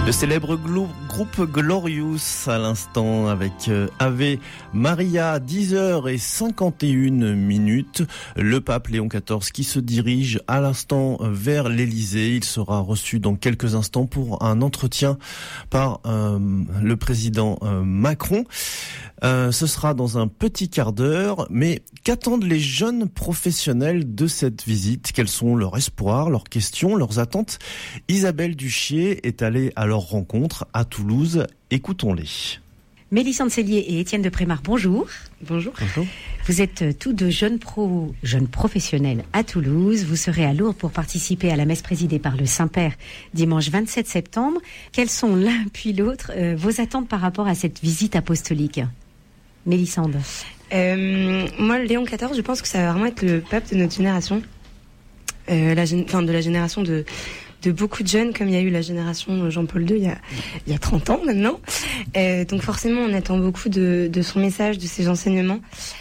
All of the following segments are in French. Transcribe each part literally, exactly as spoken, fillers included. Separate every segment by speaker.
Speaker 1: Le célèbre glo- groupe Glorious à l'instant avec euh, Ave Maria, dix heures cinquante et une minutes. Le pape Léon quatorze qui se dirige à l'instant vers l'Élysée. Il sera reçu dans quelques instants pour un entretien par euh, le président euh, Macron. Euh, ce sera dans un petit quart d'heure, mais qu'attendent les jeunes professionnels de cette visite? Quels sont leurs espoirs, leurs questions, leurs attentes? Isabelle Duchier est allée à leur rencontre à Toulouse. Écoutons-les.
Speaker 2: Mélissande Cellier et Étienne de Prémar, bonjour.
Speaker 3: Bonjour.
Speaker 2: Bonjour. Vous êtes tous deux jeunes, pro, jeunes professionnels à Toulouse. Vous serez à Lourdes pour participer à la messe présidée par le Saint-Père dimanche vingt-sept septembre. Quelles sont l'un puis l'autre euh, vos attentes par rapport à cette visite apostolique? Mélissande.
Speaker 3: Euh, moi, Léon quatorze, je pense que ça va vraiment être le pape de notre génération. Euh, la, enfin, de la génération de, de beaucoup de jeunes, comme il y a eu la génération Jean-Paul deux il y a, il y a trente ans maintenant. Euh, donc forcément, on attend beaucoup de, de son message, de ses enseignements.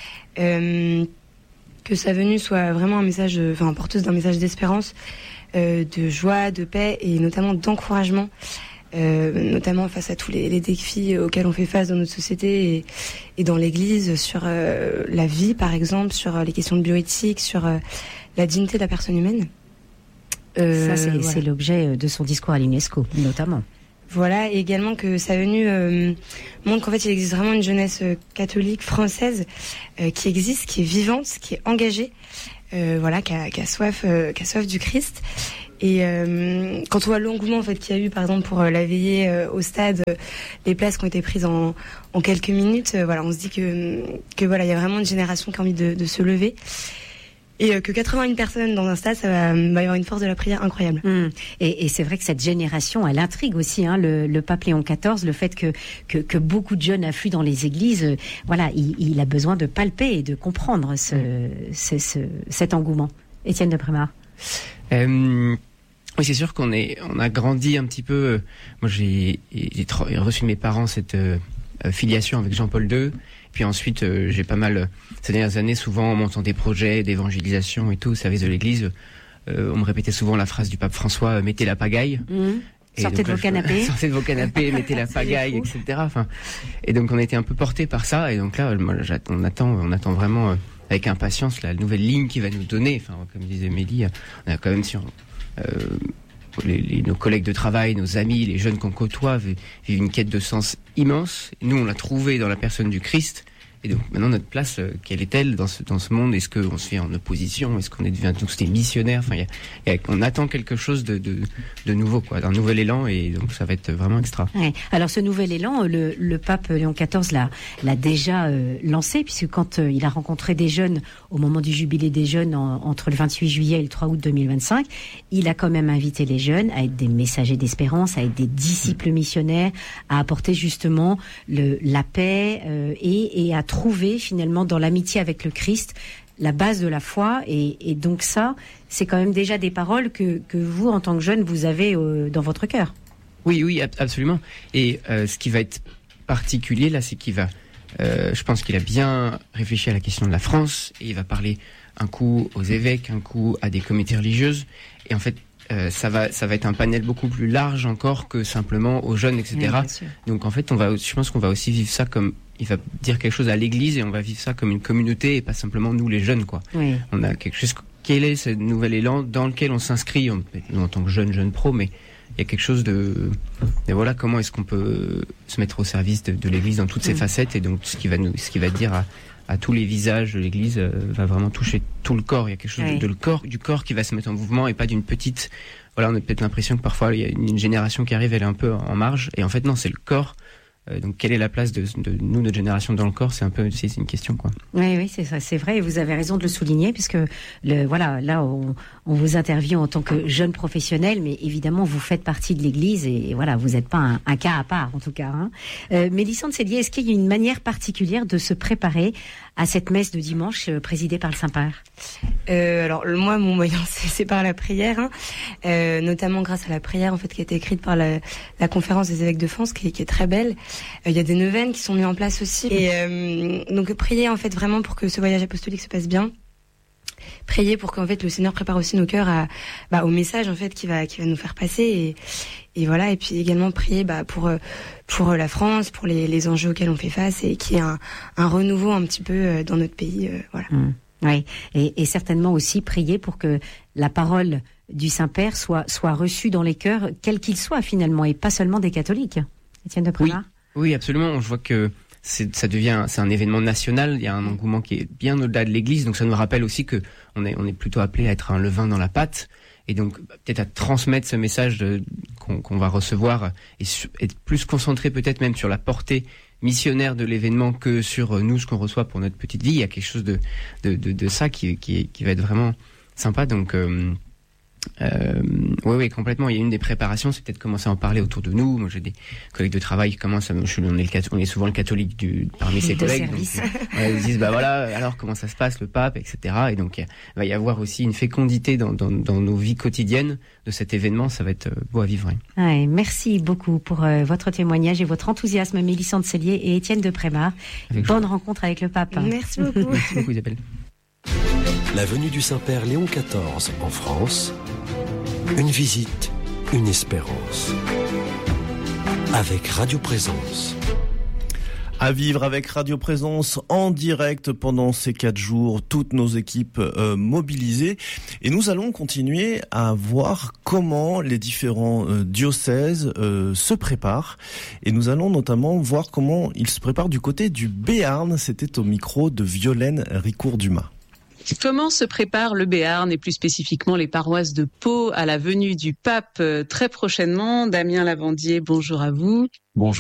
Speaker 3: Euh, que sa venue soit vraiment un message, enfin, porteuse d'un message d'espérance, euh, de joie, de paix et notamment d'encouragement. Euh, notamment face à tous les, les défis auxquels on fait face dans notre société et, et dans l'Église, sur euh, la vie par exemple, sur euh, les questions de bioéthique, sur euh, la dignité de la personne humaine.
Speaker 2: Euh, Ça, c'est, voilà. c'est l'objet de son discours à l'UNESCO, notamment.
Speaker 3: Voilà, et également que sa venue euh, montre qu'en fait il existe vraiment une jeunesse euh, catholique française euh, qui existe, qui est vivante, qui est engagée, euh, voilà, qui a, qui a soif, euh, qui a soif du Christ. Et euh, quand on voit l'engouement en fait qu'il y a eu par exemple pour euh, la veillée euh, au stade, euh, les places qui ont été prises en, en quelques minutes, euh, voilà, on se dit que que voilà, il y a vraiment une génération qui a envie de, de se lever. Et euh, que quatre-vingt-un personnes dans un stade, ça va, va y avoir une force de la prière incroyable.
Speaker 2: Mmh. Et, et c'est vrai que cette génération, elle intrigue aussi, hein, le, le pape Léon quatorze, le fait que, que, que beaucoup de jeunes affluent dans les églises. Euh, voilà, il, il a besoin de palper et de comprendre ce, mmh. ce, ce, cet engouement. Étienne de Prémar.
Speaker 4: Euh, oui, c'est sûr qu'on est, on a grandi un petit peu. Moi, j'ai, j'ai reçu de mes parents cette euh, filiation avec Jean-Paul deux. Puis ensuite, euh, j'ai pas mal, ces dernières années, souvent en montant des projets d'évangélisation et tout, au service de l'Église, euh, on me répétait souvent la phrase du pape François, mettez la pagaille.
Speaker 2: Mmh. Et sortez de vos canapés.
Speaker 4: Sortez de vos canapés, mettez la pagaille, et cetera. Enfin, et donc on a été un peu portés par ça. Et donc là, moi, on attend, on attend vraiment euh, avec impatience la nouvelle ligne qu'il va nous donner. Enfin, comme disait Mélie, on a quand même sur euh, les, les, nos collègues de travail, nos amis, les jeunes qu'on côtoie vivent une quête de sens immense. Nous, on l'a trouvé dans la personne du Christ. Et donc maintenant notre place, euh, quelle est-elle dans ce dans ce monde? Est-ce qu'on se fait en opposition? Est-ce qu'on est devient tous des missionnaires? Enfin, y a, y a, on attend quelque chose de, de de nouveau, quoi, d'un nouvel élan, et donc ça va être vraiment extra.
Speaker 2: Ouais. Alors ce nouvel élan, le, le pape Léon quatorze l'a l'a déjà euh, lancé, puisque quand euh, il a rencontré des jeunes au moment du jubilé des jeunes en, entre le vingt-huit juillet et le trois août deux mille vingt-cinq, il a quand même invité les jeunes à être des messagers d'espérance, à être des disciples missionnaires, à apporter justement le la paix euh, et et à trouver finalement dans l'amitié avec le Christ la base de la foi, et, et donc ça, c'est quand même déjà des paroles que, que vous, en tant que jeune, vous avez euh, dans votre cœur.
Speaker 4: Oui, oui, absolument. Et euh, ce qui va être particulier là, c'est qu'il va, euh, je pense qu'il a bien réfléchi à la question de la France, et il va parler un coup aux évêques, un coup à des communautés religieuses, et en fait, Euh, ça va, ça va être un panel beaucoup plus large encore que simplement aux jeunes, et cetera. Oui, donc en fait, on va, je pense qu'on va aussi vivre ça comme, il va dire quelque chose à l'Église, et on va vivre ça comme une communauté et pas simplement nous les jeunes, quoi.
Speaker 2: Oui.
Speaker 4: On a quelque chose. Quel est ce nouvel élan dans lequel on s'inscrit, on, nous en tant que jeunes, jeunes pro, mais il y a quelque chose de, et voilà, comment est-ce qu'on peut se mettre au service de, de l'Église dans toutes ses mmh. facettes, et donc ce qui va nous, ce qui va dire à à tous les visages de l'Église, euh, va vraiment toucher tout le corps. Il y a quelque chose oui. de, de le corps, du corps qui va se mettre en mouvement, et pas d'une petite. Voilà, on a peut-être l'impression que parfois il y a une, une génération qui arrive, elle est un peu en marge, et en fait non, c'est le corps. Euh, donc quelle est la place de, de nous, notre génération, dans le corps? C'est un peu, c'est, c'est une question, quoi.
Speaker 2: Oui, oui, c'est ça, c'est vrai, et vous avez raison de le souligner, puisque le, voilà, là on, on vous interviewe en tant que jeune professionnel, mais évidemment vous faites partie de l'Église, et, et voilà, vous n'êtes pas un, un cas à part en tout cas. Hein. Euh, Mélissande Cellier, est-ce qu'il y a une manière particulière de se préparer à cette messe de dimanche euh, présidée par le Saint-Père?
Speaker 3: euh, Alors moi, mon moyen, c'est, c'est par la prière, hein. euh, notamment grâce à la prière en fait qui a été écrite par la, la conférence des évêques de France, qui, qui est très belle. Il euh, y a des neuvaines qui sont mises en place aussi, et euh, donc prier en fait vraiment pour que ce voyage apostolique se passe bien. Prier pour qu'en fait le Seigneur prépare aussi nos cœurs à, bah, au message en fait qui va qui va nous faire passer, et et voilà, et puis également prier bah, pour pour la France, pour les, les enjeux auxquels on fait face et qu'il y ait un, un renouveau un petit peu dans notre pays, euh, voilà.
Speaker 2: Mmh. Oui, et, et certainement aussi prier pour que la parole du Saint-Père soit soit reçue dans les cœurs, quels qu'ils soient finalement, et pas seulement des catholiques. Étienne de Prémard.
Speaker 4: Oui, oui, absolument. Je vois que c'est, ça devient, c'est un événement national. Il y a un engouement qui est bien au-delà de l'Église, donc ça nous rappelle aussi que on est on est plutôt appelé à être un levain dans la pâte. Et donc, peut-être à transmettre ce message de, qu'on, qu'on va recevoir et su, être plus concentré peut-être même sur la portée missionnaire de l'événement que sur nous, ce qu'on reçoit pour notre petite vie. Il y a quelque chose de, de, de, de ça qui, qui, qui va être vraiment sympa. Donc, euh, euh, oui, oui, complètement. Il y a une des préparations, c'est peut-être commencer à en parler autour de nous. Moi, j'ai des collègues de travail qui commencent à, je suis, on est, le, on est souvent le catholique du, parmi ses collègues. Donc, euh, ils disent, bah voilà, alors comment ça se passe, le pape, et cetera. Et donc, il va y avoir aussi une fécondité dans, dans, dans nos vies quotidiennes de cet événement. Ça va être beau à vivre. Hein.
Speaker 2: Ouais, merci beaucoup pour euh, votre témoignage et votre enthousiasme, Mélissande Cellier et Étienne de Prémard. Avec Bonne joie. Rencontre avec le pape.
Speaker 3: Merci beaucoup.
Speaker 4: Merci beaucoup, Isabelle.
Speaker 5: La venue du Saint-Père Léon quatorze en France. Une visite, une espérance. Avec Radio Présence.
Speaker 1: À vivre avec Radio Présence en direct pendant ces quatre jours, toutes nos équipes euh, mobilisées. Et nous allons continuer à voir comment les différents euh, diocèses euh, se préparent. Et nous allons notamment voir comment ils se préparent du côté du Béarn. C'était au micro de Violaine Ricourt-Dumas.
Speaker 6: Comment se prépare le Béarn et plus spécifiquement les paroisses de Pau à la venue du pape très prochainement? Damien Lavandier, bonjour à vous.
Speaker 7: Bonjour.